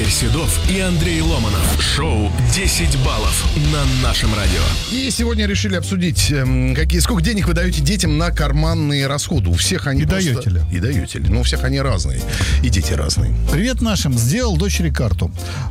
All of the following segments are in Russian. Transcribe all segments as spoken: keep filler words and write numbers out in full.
Игорь Седов и Андрей Ломанов. Шоу «десять баллов» на нашем радио. И сегодня решили обсудить, эм, какие, сколько денег вы даете детям на карманные расходы. У всех они И просто... даете ли? И даете ли. Ну, у всех они разные. И дети разные. Привет нашим. Сделал дочери карту.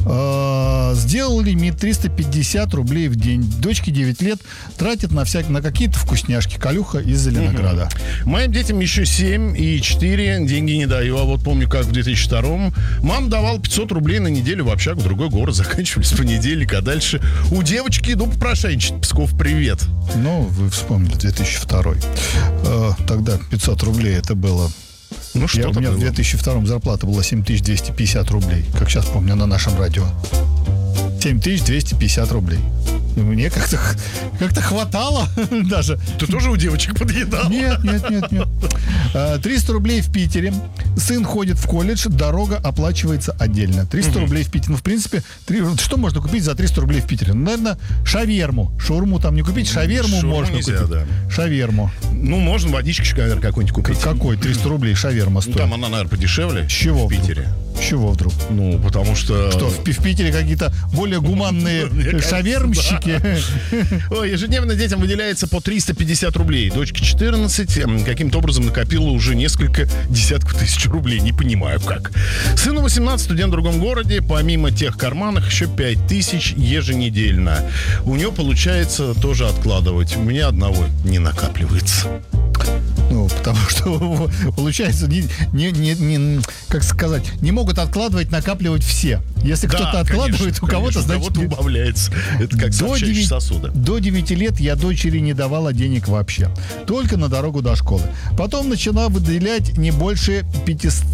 Э, Сделал лимит триста пятьдесят рублей в день. Дочке девять лет. Тратит на, всяк... на какие-то вкусняшки. Калюха из Зеленограда. Угу. Моим детям еще семь и четыре. Деньги не даю. А вот помню, как в две тысячи втором мам давал пятьсот рублей на неделю в общагу в другой город. Заканчивались с понедельника. А дальше у девочки иду попрошайничать. Псков, привет. Ну, вы вспомнили две тысячи второй. Э, тогда пятьсот рублей это было... Ну, что Я, у меня было? в две тысячи втором зарплата была семь тысяч двести пятьдесят рублей. Как сейчас помню на нашем радио. семь тысяч двести пятьдесят рублей. И мне как-то, как-то хватало даже. Ты тоже у девочек подъедал? Нет, нет, нет, нет. А, триста рублей в Питере. Сын ходит в колледж, дорога оплачивается отдельно. триста рублей в Питере. Ну, в принципе, три... что можно купить за триста рублей в Питере? Ну, наверное, шаверму. Шаурму там не купить, шаверму Шаурму можно нельзя, купить. да. Шаверму. Ну, можно водички, наверное, какой-нибудь купить. Какой? триста рублей шаверма Ну, стоит. там она, наверное, подешевле. С чего в вдруг? Питере? С чего вдруг? Ну, потому что... Что, в, в Питере какие-то более гуманные Мне кажется, шавермщики? Ой, ежедневно детям выделяется по триста пятьдесят рублей. Дочке четырнадцать. М, Каким-то образом накопила уже несколько десятков тысяч рублей. Не понимаю, как. Сыну восемнадцать, студент в другом городе. Помимо тех карманных, еще пять тысяч еженедельно. У него получается тоже откладывать. У меня одного не накапливается. Ну, потому что, получается, не, не, не, не, как сказать, не могут откладывать, накапливать все. Если Да, кто-то откладывает, конечно, у кого-то, конечно, значит... у кого-то убавляется. Это как До сообщающие девяти сосуды. До девяти лет я дочери не давала денег вообще. Только на дорогу до школы. Потом начала выделять не больше пятисот,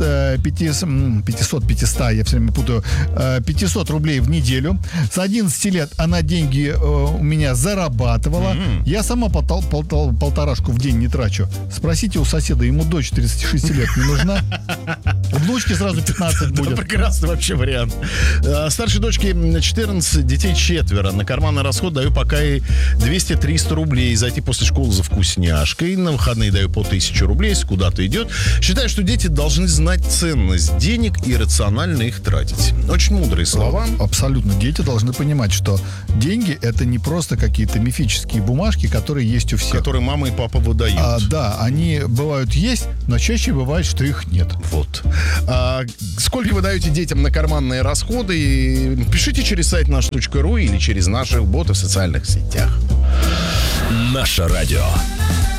пятьсот, пятьсот, я все время путаю, пятьсот рублей в неделю. С одиннадцати лет она деньги у меня зарабатывала. Mm-hmm. Я сама полтол, полтол, полторашку в день не трачу. Спросите у соседа, ему дочь тридцати шести лет не нужна? Внучке сразу пятнадцать будет. Это прекрасный вообще вариант. Старшей дочке четырнадцать, детей четверо. На карманный расход даю пока и двести-триста рублей. Зайти после школы за вкусняшкой. На выходные даю по тысяче рублей, если куда-то идет. Считаю, что дети должны знать ценность денег и рационально их тратить. Очень мудрые слова. Абсолютно. Дети должны понимать, что деньги — это не просто какие-то мифические бумажки, которые есть у всех. Которые мама и папа выдают. А, да, они бывают есть, но чаще бывает, что их нет. Вот. А, сколько вы даете детям на карманные расходы? Пишите через сайт наш точка ру или через наших ботов в социальных сетях. Наше радио.